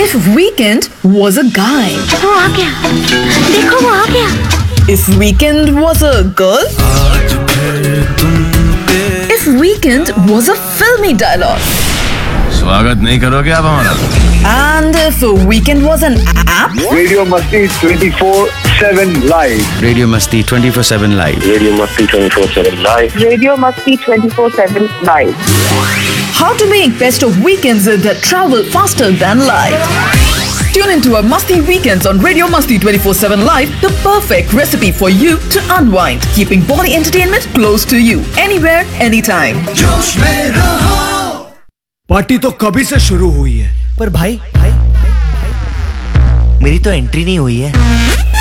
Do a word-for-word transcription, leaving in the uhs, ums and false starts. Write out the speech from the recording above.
If weekend was a guy. वो आ गया, देखो वो आ गया. If weekend was a girl. आज फिर तुम पे. If weekend was a filmy dialogue. स्वागत नहीं करोगे आप हमारा? And if weekend was an app. Radio Masti twenty-four seven live. Radio Masti twenty-four seven live. Radio Masti twenty-four seven live. Radio Masti twenty-four seven live. How to make best of weekends that travel faster than light. Tune into our Masti Weekends on Radio Masti twenty-four seven Live, the perfect recipe for you to unwind, keeping body entertainment close to you, anywhere, anytime. जोश में रहो. Party तो कभी से शुरू हुई है, पर भाई, भाई, भाई, भाई मेरी तो एंट्री नहीं हुई है.